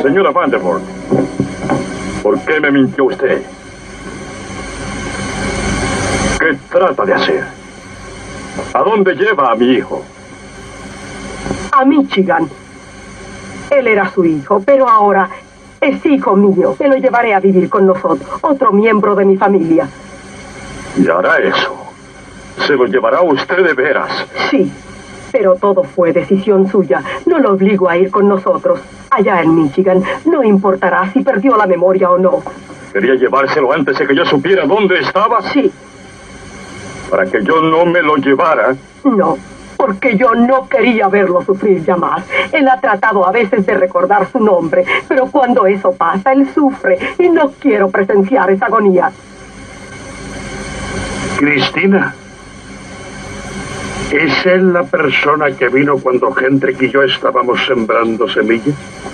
Señora Vanderbilt, ¿por qué me mintió usted? ¿Qué trata de hacer? ¿A dónde lleva a mi hijo? A Michigan. Él era su hijo, pero ahora es hijo mío. Me lo llevaré a vivir con nosotros, otro miembro de mi familia. ¿Y hará eso? ¿Se lo llevará usted de veras? Sí, pero todo fue decisión suya. No lo obligo a ir con nosotros. Allá en Michigan, no importará si perdió la memoria o no. ¿Quería llevárselo antes de que yo supiera dónde estaba? Sí. ¿Para que yo no me lo llevara? No, porque yo no quería verlo sufrir ya más. Él ha tratado a veces de recordar su nombre, pero cuando eso pasa, él sufre y no quiero presenciar esa agonía. Cristina, ¿es él la persona que vino cuando Hendrik y yo estábamos sembrando semillas?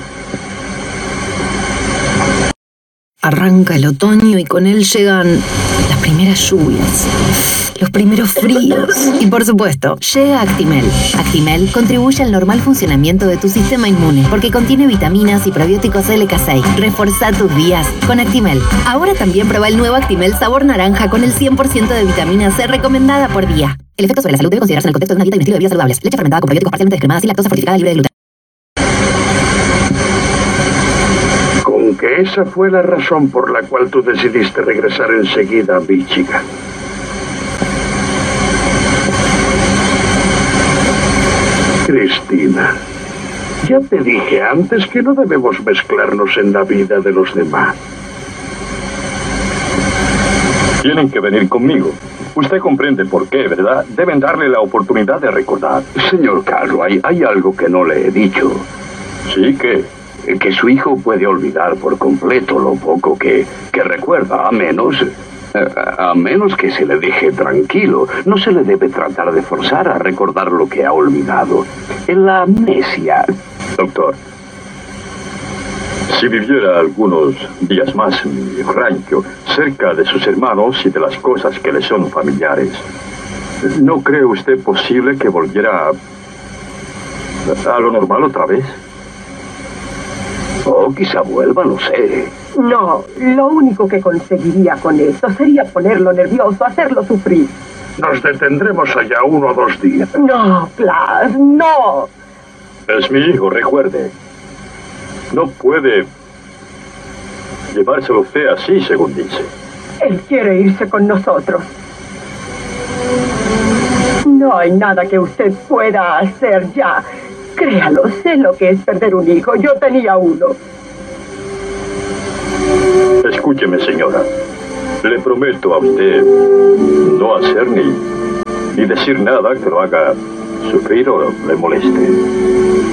Arranca el otoño y con él llegan las primeras lluvias, los primeros fríos y, por supuesto, llega Actimel. Actimel contribuye al normal funcionamiento de tu sistema inmune porque contiene vitaminas y probióticos LK6. Reforzá tus días con Actimel. Ahora también prueba el nuevo Actimel sabor naranja con el 100% de vitamina C recomendada por día. El efecto sobre la salud debe considerarse en el contexto de una dieta y un estilo de vida saludables. Leche fermentada con probióticos parcialmente descremadas y lactosa fortificada libre de gluten. Con que esa fue la razón por la cual tú decidiste regresar enseguida a Michigan. Cristina, ya te dije antes que no debemos mezclarnos en la vida de los demás. Tienen que venir conmigo. Usted comprende por qué, ¿verdad? Deben darle la oportunidad de recordar. Señor Carlo, hay algo que no le he dicho. ¿Sí? ¿Qué? Que su hijo puede olvidar por completo lo poco que recuerda, a menos que se le deje tranquilo. No se le debe tratar de forzar a recordar lo que ha olvidado. En la amnesia. Doctor, si viviera algunos días más en mi rancho, cerca de sus hermanos y de las cosas que le son familiares, ¿no cree usted posible que volviera a lo normal otra vez? O quizá vuelva, no sé. No, lo único que conseguiría con esto sería ponerlo nervioso, hacerlo sufrir. Nos detendremos allá 1 o 2 días. No, Blas, no. Es mi hijo, recuerde. No puede llevárselo usted así, según dice. Él quiere irse con nosotros. No hay nada que usted pueda hacer ya. Créalo, sé lo que es perder un hijo. Yo tenía uno. Escúcheme, señora. Le prometo a usted no hacer ni decir nada que lo haga sufrir o le moleste.